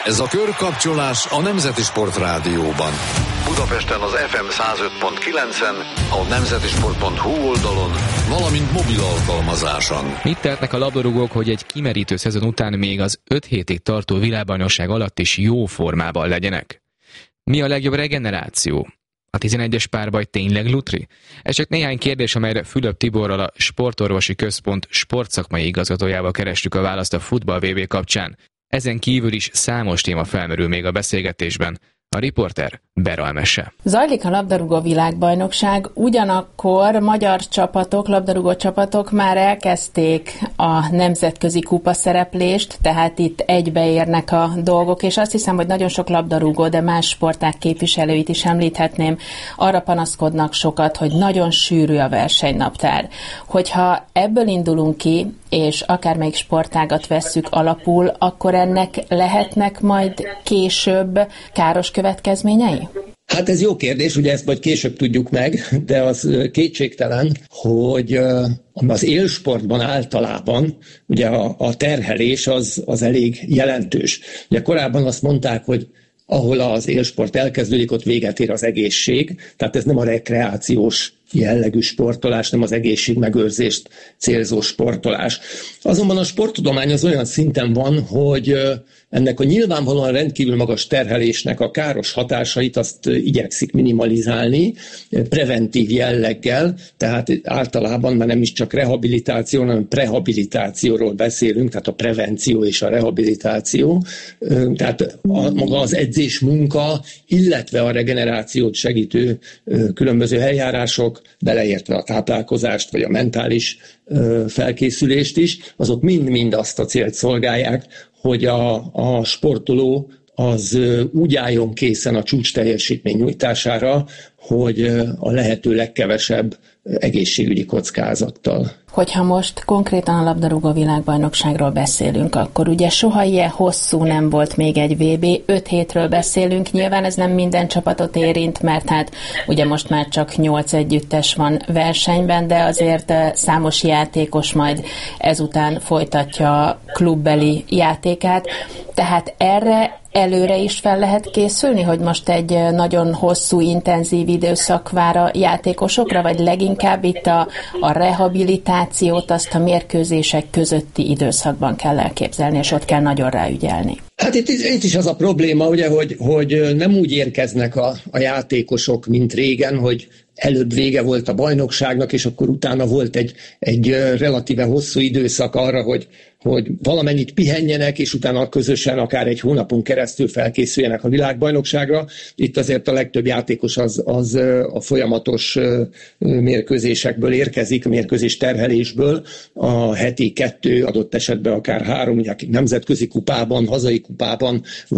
Ez a körkapcsolás a Nemzeti Sport Rádióban. Budapesten az FM 105.9-en, a nemzetisport.hu oldalon, valamint mobil alkalmazáson. Mit tehetnek a labdarúgók, hogy egy kimerítő szezon után még az 5 hétig tartó világbajnokság alatt is jó formában legyenek? Mi a legjobb regeneráció? A 11-es párbaj tényleg lutri? Ez csak néhány kérdés, amelyre Fülöp Tiborral, a Sportorvosi Központ sportszakmai igazgatójával kerestük a választ a futball VB kapcsán. Ezen kívül is számos téma felmerül még a beszélgetésben. A riporter Beralmese. Zajlik a labdarúgó világbajnokság, ugyanakkor magyar csapatok, labdarúgó csapatok már elkezdték a nemzetközi kupa szereplést, tehát itt egybeérnek a dolgok, és azt hiszem, hogy nagyon sok labdarúgó, de más sportág képviselőit is említhetném, arra panaszkodnak sokat, hogy nagyon sűrű a versenynaptár. Hogyha ebből indulunk ki, és akármelyik sportágat vesszük alapul, akkor ennek lehetnek majd később káros következményei? Hát ez jó kérdés, ugye ezt majd később tudjuk meg, de az kétségtelen, hogy az élsportban általában ugye a terhelés az elég jelentős. Ugye korábban azt mondták, hogy ahol az élsport elkezdődik, ott véget ér az egészség, tehát ez nem a rekreációs jellegű sportolás, nem az egészségmegőrzést célzó sportolás. Azonban a sporttudomány az olyan szinten van, hogy ennek a nyilvánvalóan rendkívül magas terhelésnek a káros hatásait azt igyekszik minimalizálni preventív jelleggel, tehát általában már nem is csak rehabilitáció, hanem prehabilitációról beszélünk, tehát a prevenció és a rehabilitáció, tehát maga az edzés munka, illetve a regenerációt segítő különböző eljárások, beleértve a táplálkozást, vagy a mentális felkészülést is, azok mind-mind azt a célt szolgálják, hogy a sportoló az úgy álljon készen a csúcs teljesítmény nyújtására, hogy a lehető legkevesebb egészségügyi kockázattal. Hogyha most konkrétan a labdarúgó világbajnokságról beszélünk, akkor ugye soha ilyen hosszú nem volt még egy VB, 5 hétről beszélünk, nyilván ez nem minden csapatot érint, mert hát ugye most már csak 8 együttes van versenyben, de azért számos játékos majd ezután folytatja klubbeli játékát, tehát erre előre is fel lehet készülni, hogy most egy nagyon hosszú, intenzív időszak vár a játékosokra, vagy leginkább itt a rehabilitációt, azt a mérkőzések közötti időszakban kell elképzelni, és ott kell nagyon ráügyelni. Hát itt is az a probléma, ugye, hogy nem úgy érkeznek a játékosok, mint régen, hogy előbb vége volt a bajnokságnak, és akkor utána volt egy relatíve hosszú időszak arra, hogy valamennyit pihenjenek, és utána közösen akár egy hónapon keresztül felkészüljenek a világbajnokságra. Itt azért a legtöbb játékos az a folyamatos mérkőzésekből érkezik, a mérkőzés terhelésből, a heti 2, adott esetben akár 3, ugye, akik nemzetközi kupában, hazai kupában,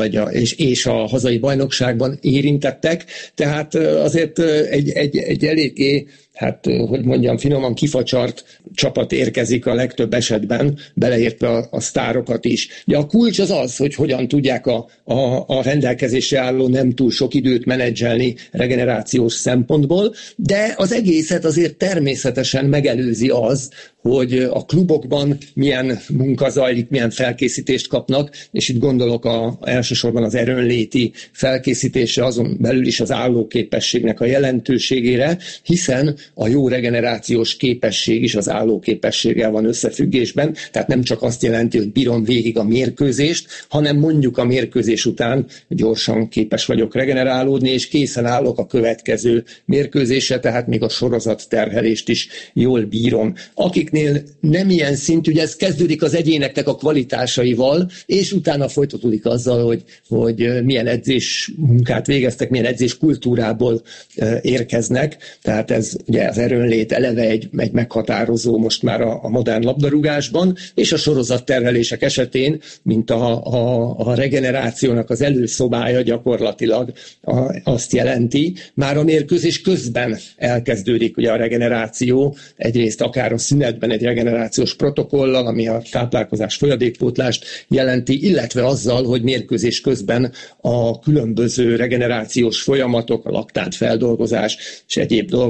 és a hazai bajnokságban érintettek. Tehát azért egy eléggé, hát, hogy mondjam, finoman kifacsart csapat érkezik a legtöbb esetben, beleértve a sztárokat is. De a kulcs az, hogy hogyan tudják a rendelkezésre álló nem túl sok időt menedzselni regenerációs szempontból, de az egészet azért természetesen megelőzi az, hogy a klubokban milyen munka zajlik, milyen felkészítést kapnak, és itt gondolok elsősorban az erőnléti felkészítésre, azon belül is az állóképességnek a jelentőségére, hiszen a jó regenerációs képesség is az állóképességgel van összefüggésben, tehát nem csak azt jelenti, hogy bírom végig a mérkőzést, hanem mondjuk a mérkőzés után gyorsan képes vagyok regenerálódni, és készen állok a következő mérkőzésre, tehát még a sorozat terhelést is jól bírom. Akiknél nem ilyen szintű, ugye ez kezdődik az egyéneknek a kvalitásaival, és utána folytatódik azzal, hogy milyen edzés munkát végeztek, milyen edzés kultúrából érkeznek, tehát ez ugye az erőnlét eleve egy meghatározó most már a modern labdarúgásban, és a sorozatterhelések esetén, mint a regenerációnak az előszobája gyakorlatilag azt jelenti, már a mérkőzés közben elkezdődik ugye a regeneráció, egyrészt akár a szünetben egy regenerációs protokollal, ami a táplálkozás folyadékpótlást jelenti, illetve azzal, hogy mérkőzés közben a különböző regenerációs folyamatok, a laktátfeldolgozás és egyéb dolgok,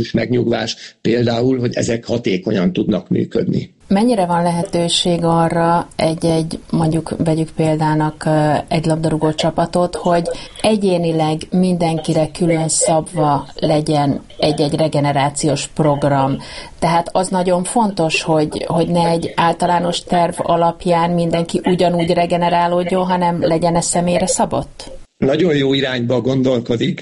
pszichológus megnyugvás például, hogy ezek hatékonyan tudnak működni. Mennyire van lehetőség arra mondjuk vegyük példának egy labdarúgó csapatot, hogy egyénileg mindenkire külön szabva legyen egy regenerációs program. Tehát az nagyon fontos, hogy ne egy általános terv alapján mindenki ugyanúgy regenerálódjon, hanem legyen ez személyre szabott? Nagyon jó irányba gondolkodik,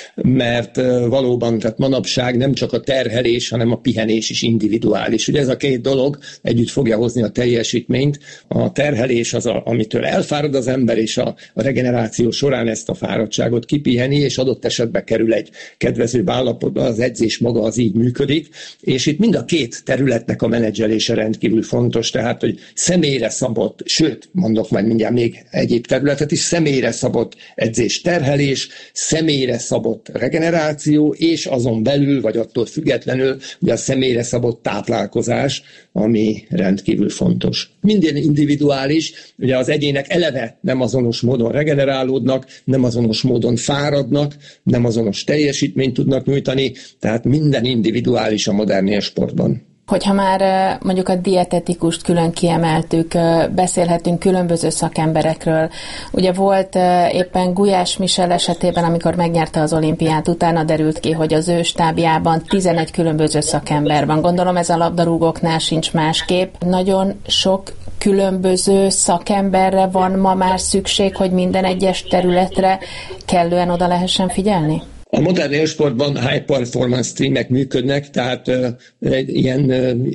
mert valóban, tehát manapság nem csak a terhelés, hanem a pihenés is individuális. Ugye ez a két dolog együtt fogja hozni a teljesítményt. A terhelés az, amitől elfárad az ember, és a regeneráció során ezt a fáradtságot kipiheni, és adott esetben kerül egy kedvezőbb állapotba, az edzés maga az így működik, és itt mind a két területnek a menedzselése rendkívül fontos, tehát, hogy személyre szabott, sőt, mondok majd mindjárt még egyéb területet is, személyre szabott edzés, terhelés, személyre szabott regeneráció, és azon belül, vagy attól függetlenül, ugye a személyre szabott táplálkozás, ami rendkívül fontos. Minden individuális, ugye az egyének eleve nem azonos módon regenerálódnak, nem azonos módon fáradnak, nem azonos teljesítményt tudnak nyújtani, tehát minden individuális a modern élsportban. Hogyha már mondjuk a dietetikust külön kiemeltük, beszélhetünk különböző szakemberekről. Ugye volt éppen Gulyás Michel esetében, amikor megnyerte az olimpiát, utána derült ki, hogy az ő stábjában 11 különböző szakember van. Gondolom ez a labdarúgóknál sincs másképp. Nagyon sok különböző szakemberre van ma már szükség, hogy minden egyes területre kellően oda lehessen figyelni? A modern élsportban high performance teamek működnek, tehát ilyen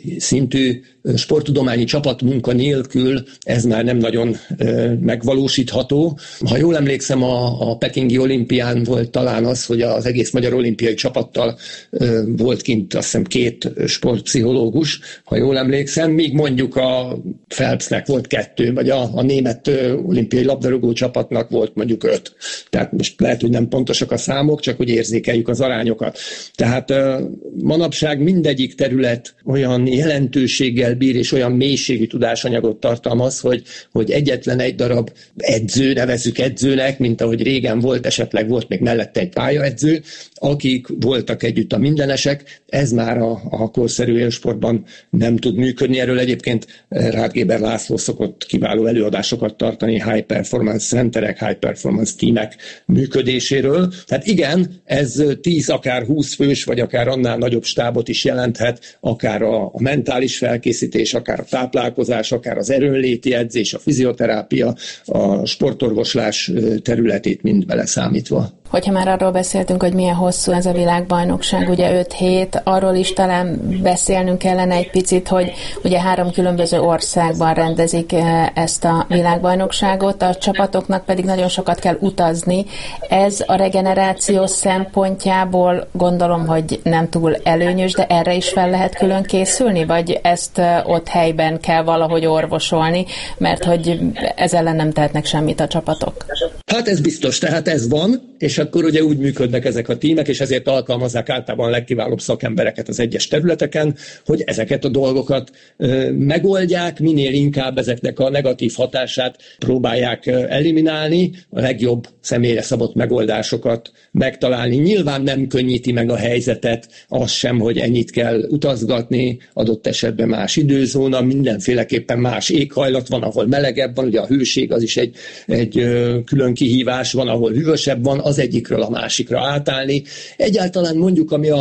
szintű sporttudományi csapatmunka nélkül ez már nem nagyon megvalósítható. Ha jól emlékszem, a pekingi olimpián volt talán az, hogy az egész magyar olimpiai csapattal volt kint azt hiszem 2 sportpszichológus, ha jól emlékszem, míg mondjuk a Phelpsnek volt 2, vagy a német olimpiai labdarúgó csapatnak volt mondjuk 5. Tehát most lehet, hogy nem pontosak a számok, csak hogy érzékeljük az arányokat. Tehát manapság mindegyik terület olyan jelentőséggel bír, és olyan mélységű tudásanyagot tartalmaz, hogy egyetlen egy darab edző, nevezzük edzőnek, mint ahogy régen volt, esetleg volt még mellette egy pályaedző, akik voltak együtt a mindenesek, ez már a korszerű élsportban nem tud működni. Erről egyébként Ráth Géber László szokott kiváló előadásokat tartani high performance centerek, high performance teamek működéséről. Tehát igen, ez 10, akár 20 fős, vagy akár annál nagyobb stábot is jelenthet, akár a mentális felkészítés, akár a táplálkozás, akár az erőnléti edzés, a fizioterápia, a sportorvoslás területét mind beleszámítva. Hogyha már arról beszéltünk, hogy milyen hosszú ez a világbajnokság, ugye 5 hét, arról is talán beszélnünk kellene egy picit, hogy ugye 3 különböző országban rendezik ezt a világbajnokságot, a csapatoknak pedig nagyon sokat kell utazni. Ez a regeneráció szempontjából gondolom, hogy nem túl előnyös, de erre is fel lehet külön készülni, vagy ezt ott helyben kell valahogy orvosolni, mert hogy ez ellen nem tehetnek semmit a csapatok? Hát ez biztos, tehát ez van, és akkor ugye úgy működnek ezek a tímek, és ezért alkalmazzák általában a legkiválóbb szakembereket az egyes területeken, hogy ezeket a dolgokat megoldják, minél inkább ezeknek a negatív hatását próbálják eliminálni, a legjobb személyre szabott megoldásokat megtalálni. Nyilván nem könnyíti meg a helyzetet, az sem, hogy ennyit kell utazgatni, adott esetben más időzóna, mindenféleképpen más éghajlat van, ahol melegebb van, ugye a hőség az is egy külön kihívás, van, ahol hűvösebb van, az egyikről a másikra átállni. Egyáltalán mondjuk, ami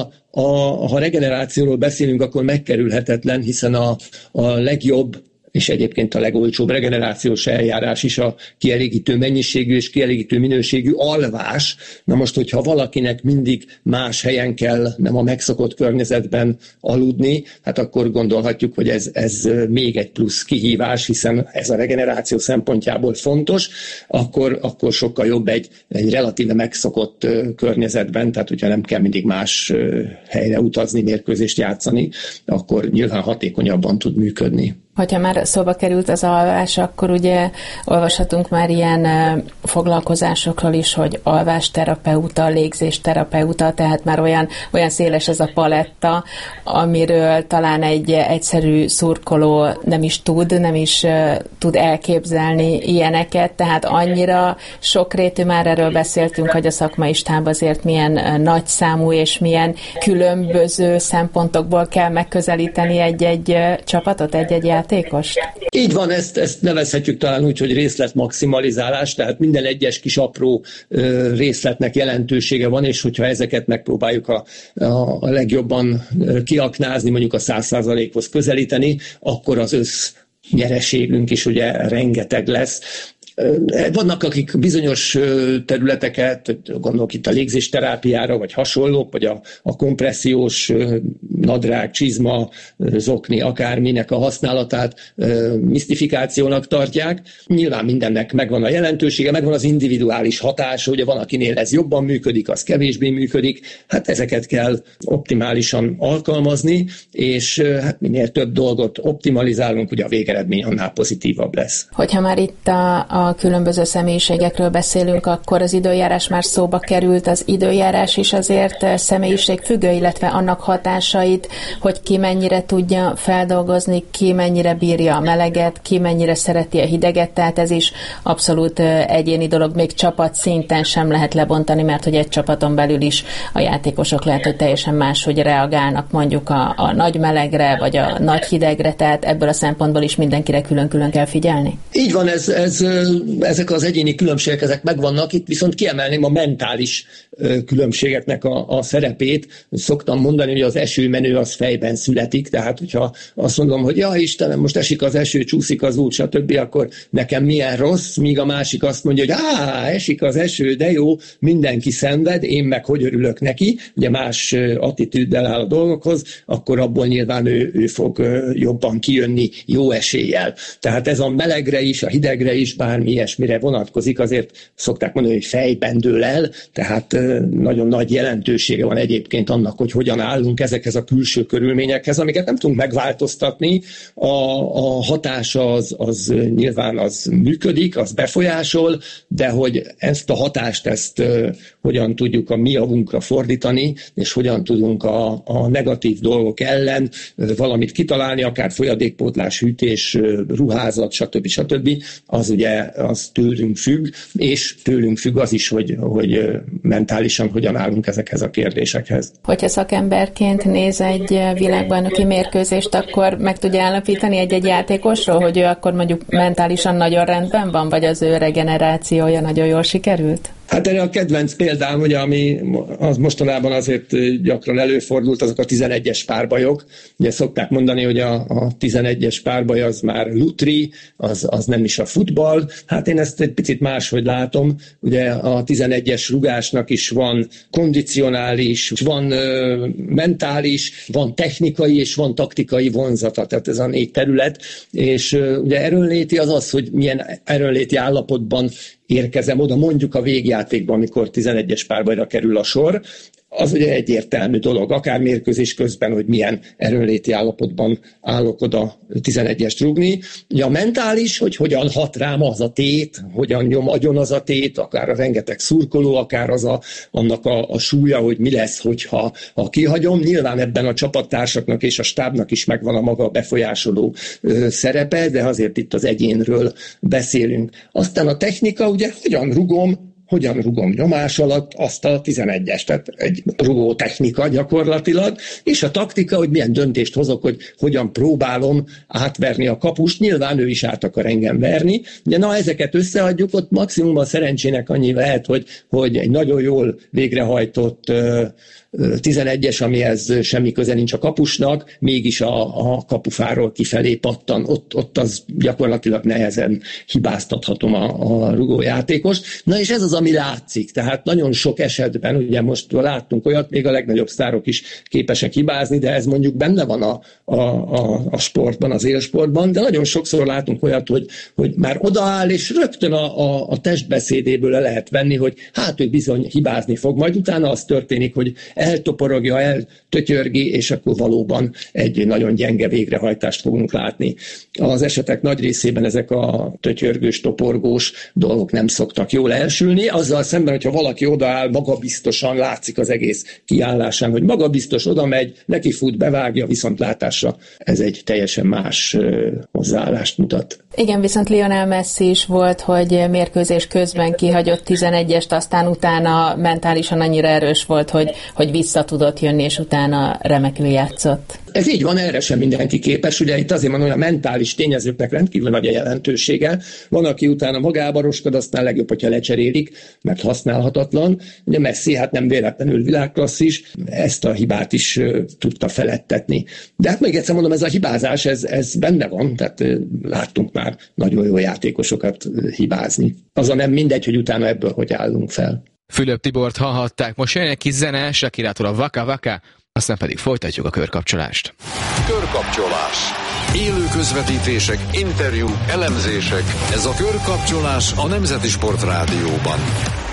ha regenerációról beszélünk, akkor megkerülhetetlen, hiszen a legjobb és egyébként a legolcsóbb regenerációs eljárás is a kielégítő mennyiségű és kielégítő minőségű alvás. Na most, hogyha valakinek mindig más helyen kell, nem a megszokott környezetben aludni, hát akkor gondolhatjuk, hogy ez még egy plusz kihívás, hiszen ez a regeneráció szempontjából fontos, akkor sokkal jobb egy relatíve megszokott környezetben, tehát hogyha nem kell mindig más helyre utazni, mérkőzést játszani, akkor nyilván hatékonyabban tud működni. Hogyha már szóba került az alvás, akkor ugye olvashatunk már ilyen foglalkozásokról is, hogy alvásterapeuta, légzésterapeuta, tehát már olyan széles ez a paletta, amiről talán egy egyszerű szurkoló nem is tud elképzelni ilyeneket, tehát annyira sokrétű, már erről beszéltünk, hogy a szakmai stáb azért milyen nagyszámú és milyen különböző szempontokból kell megközelíteni egy csapatot, egy játékost? Így van, ezt nevezhetjük talán úgy, hogy részletmaximalizálás, tehát minden egyes kis apró részletnek jelentősége van, és hogyha ezeket megpróbáljuk a legjobban kiaknázni, mondjuk a 100%-hoz közelíteni, akkor az össznyereségünk is ugye rengeteg lesz. Vannak, akik bizonyos területeket, gondolok itt a légzésterápiára, vagy hasonlók, vagy a kompressziós nadrág, csizma, zokni, akárminek a használatát misztifikációnak tartják. Nyilván mindennek megvan a jelentősége, megvan az individuális hatása, ugye van, akinél ez jobban működik, az kevésbé működik, hát ezeket kell optimálisan alkalmazni, és hát minél több dolgot optimalizálunk, ugye a végeredmény annál pozitívabb lesz. Hogyha már itt a különböző személyiségekről beszélünk, akkor az időjárás már szóba került. Az időjárás is azért személyiségfüggő, illetve annak hatásait, hogy ki mennyire tudja feldolgozni, ki mennyire bírja a meleget, ki mennyire szereti a hideget, tehát ez is abszolút egyéni dolog, még csapat szinten sem lehet lebontani, mert hogy egy csapaton belül is a játékosok lehet, hogy teljesen máshogy reagálnak mondjuk a nagy melegre, vagy a nagy hidegre, tehát ebből a szempontból is mindenkire külön-külön kell figyelni. Így van, ezek az egyéni különbségek, ezek megvannak, itt viszont kiemelném a mentális különbségeknek a szerepét. Szoktam mondani, hogy az esőmenő az fejben születik, tehát hogyha azt mondom, hogy ja Istenem, most esik az eső, csúszik az út, stb., akkor nekem milyen rossz, míg a másik azt mondja, hogy esik az eső, de jó, mindenki szenved, én meg hogy örülök neki, ugye más attitűddel áll a dolgokhoz, akkor abból nyilván ő fog jobban kijönni jó eséllyel. Tehát ez a melegre is, a hidegre is, bármi ilyesmire vonatkozik, azért szokták mondani, hogy fejben dől el, tehát nagyon nagy jelentősége van egyébként annak, hogy hogyan állunk ezekhez a külső körülményekhez, amiket nem tudunk megváltoztatni. A hatása az nyilván az működik, az befolyásol, de hogy ezt a hatást, hogyan tudjuk a mi javunkra fordítani, és hogyan tudunk a negatív dolgok ellen valamit kitalálni, akár folyadékpótlás, hűtés, ruházat, stb. Az ugye az tőlünk függ, és tőlünk függ az is, hogy mentálisan hogyan állunk ezekhez a kérdésekhez. Hogyha szakemberként néz egy világbajnoki mérkőzést, akkor meg tudja állapítani egy játékosról, hogy ő akkor mondjuk mentálisan nagyon rendben van, vagy az ő regenerációja nagyon jól sikerült? Hát erre a kedvenc példám, ugye, ami az mostanában azért gyakran előfordult, azok a 11-es párbajok. Ugye szokták mondani, hogy a 11-es párbaj az már lutri, az nem is a futball. Hát én ezt egy picit máshogy látom. Ugye a 11-es rugásnak is van kondicionális, van mentális, van technikai és van taktikai vonzata. Tehát ez a 4 terület. És ugye erőnléti az, hogy milyen erőnléti állapotban érkezem oda, mondjuk a végjátékban, amikor 11-es párbajra kerül a sor, az ugye egyértelmű dolog, akár mérkőzés közben, hogy milyen erőnléti állapotban állok oda 11-est rúgni. Ugye a mentális, hogy hogyan hat rám az a tét, hogyan nyom agyon az a tét, akár a rengeteg szurkoló, akár annak a súlya, hogy mi lesz, hogyha kihagyom. Nyilván ebben a csapattársaknak és a stábnak is megvan a maga befolyásoló szerepe, de azért itt az egyénről beszélünk. Aztán a technika, ugye hogyan rugom nyomás alatt azt a 11-est, tehát egy rugó technika gyakorlatilag, és a taktika, hogy milyen döntést hozok, hogy hogyan próbálom átverni a kapust, nyilván ő is át akar engem verni, de ezeket összeadjuk, ott maximum a szerencsének annyi lehet, hogy egy nagyon jól végrehajtott 11-es, amihez semmi köze nincs a kapusnak, mégis a kapufáról kifelé pattan, ott az gyakorlatilag nehezen hibáztathatom a rugójátékost. Na és ez az, ami látszik, tehát nagyon sok esetben, ugye most láttunk olyat, még a legnagyobb sztárok is képesek hibázni, de ez mondjuk benne van a sportban, az élsportban, de nagyon sokszor látunk olyat, hogy már odaáll, és rögtön a testbeszédéből le lehet venni, hogy hát ő bizony hibázni fog, majd utána az történik, hogy eltoporogja, eltötyörgi, és akkor valóban egy nagyon gyenge végrehajtást fogunk látni. Az esetek nagy részében ezek a tötyörgős, toporgós dolgok nem szoktak jól elsülni, azzal szemben, hogyha valaki odaáll, magabiztosan látszik az egész kiállásán, hogy magabiztos oda megy, neki fut, bevágja, viszontlátásra. Ez egy teljesen más hozzáállást mutat. Igen, viszont Lionel Messi is volt, hogy mérkőzés közben kihagyott 11-est, aztán utána mentálisan annyira erős volt, hogy vissza tudott jönni, és utána remekül játszott. Ez így van, erre sem mindenki képes. Ugye itt azért mondom, hogy a mentális tényezőknek rendkívül nagy a jelentősége. Van, aki utána magába roskad, aztán legjobb, hogyha lecserélik, mert használhatatlan. Ugye Messi hát nem véletlenül világklasszis, ezt a hibát is tudta felettetni. De hát még egyszer mondom, ez a hibázás, ez benne van, tehát láttunk már nagyon jó játékosokat hibázni. Azon nem mindegy, hogy utána ebből hogy állunk fel. Fülöp Tibort hallhatták, most jön egy kis zene, Shakirától a Waka Waka, aztán pedig folytatjuk a körkapcsolást. Körkapcsolás. Élő közvetítések, interjúk, elemzések. Ez a Körkapcsolás a Nemzeti Sport Rádióban.